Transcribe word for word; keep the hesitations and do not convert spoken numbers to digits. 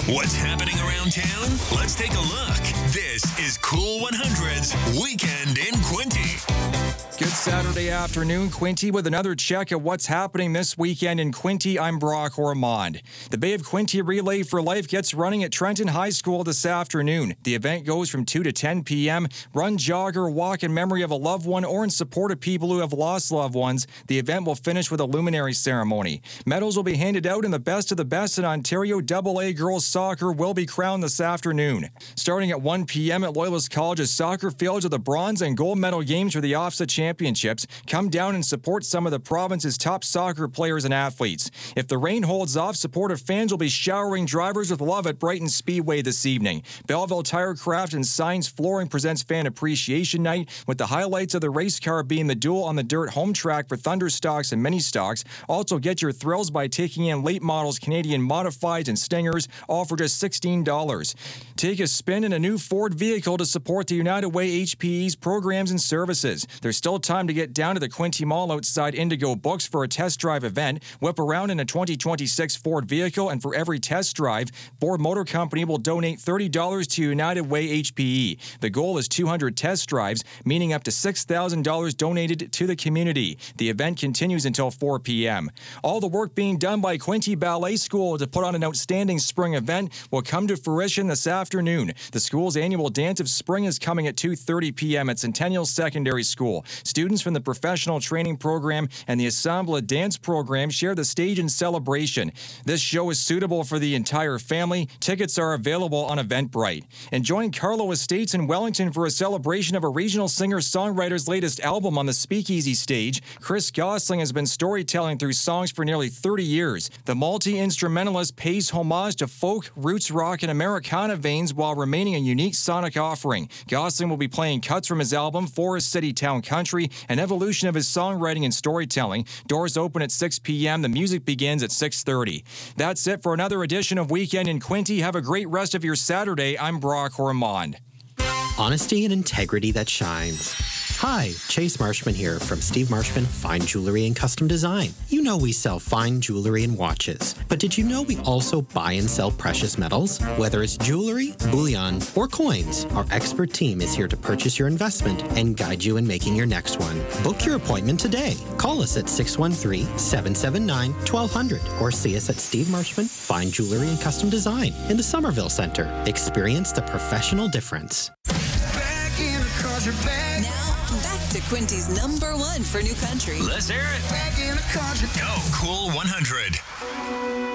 What's happening around town? Let's take a look. This is Cool one hundred's Weekend in Quinte. Good Saturday afternoon, Quinte, with another check at what's happening this weekend in Quinte. I'm Brock Ormond. The Bay of Quinte Relay for Life gets running at Trenton High School this afternoon. The event goes from two to ten p.m. Run, jog, or walk in memory of a loved one or in support of people who have lost loved ones. The event will finish with a luminary ceremony. Medals will be handed out, and the best of the best in Ontario double A girls soccer will be crowned this afternoon. Starting at one p.m. at Loyalist College's soccer fields are the bronze and gold medal games for the OFSA Championships. Come down and support some of the province's top soccer players and athletes. If the rain holds off, supportive fans will be showering drivers with love at Brighton Speedway this evening. Belleville Tirecraft and Signs Flooring presents Fan Appreciation Night, with the highlights of the race car being the duel on the dirt home track for Thunder Stocks and Mini Stocks. Also get your thrills by taking in late models Canadian Modifieds and Stingers, all for just sixteen dollars. Take a spin in a new Ford vehicle to support the United Way H P E's programs and services. There's still time to get down to the Quinte Mall outside Indigo Books for a test drive event. Whip around in a twenty twenty-six Ford vehicle, and for every test drive, Ford Motor Company will donate thirty dollars to United Way H P E. The goal is two hundred test drives, meaning up to six thousand dollars donated to the community. The event continues until four p.m. All the work being done by Quinte Ballet School to put on an outstanding spring event will come to fruition this afternoon. The school's annual Dance of Spring is coming at two thirty p.m. at Centennial Secondary School. Students from the Professional Training Program and the Ensemble Dance Program share the stage in celebration. This show is suitable for the entire family. Tickets are available on Eventbrite. And join Carlo Estates in Wellington for a celebration of a regional singer-songwriter's latest album on the Speakeasy stage. Chris Gosling has been storytelling through songs for nearly thirty years. The multi-instrumentalist pays homage to folk, roots rock, and Americana veins while remaining a unique sonic offering. Gosling will be playing cuts from his album Forest City Town Country, an evolution of his songwriting and storytelling. Doors open at six p.m. The music begins at six thirty. That's it for another edition of Weekend in Quinte. Have a great rest of your Saturday. I'm Brock Ormond. Honesty and integrity that shines. Hi, Chase Marshman here from Steve Marshman Fine Jewelry and Custom Design. You know we sell fine jewelry and watches, but did you know we also buy and sell precious metals? Whether it's jewelry, bullion, or coins, our expert team is here to purchase your investment and guide you in making your next one. Book your appointment today. Call us at six one three, seven seven nine, one two zero zero or see us at Steve Marshman Fine Jewelry and Custom Design in the Somerville Center. Experience the professional difference. Now, back to Quinte's number one for new country. Let's hear it. Go Cool one hundred.